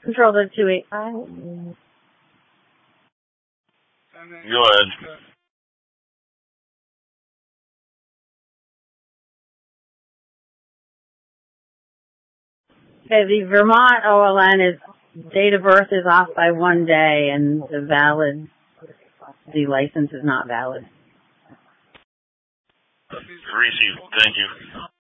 Control to 285. Go ahead. Okay, the Vermont OLN date of birth is off by 1 day, and the license is not valid. Received. Thank you.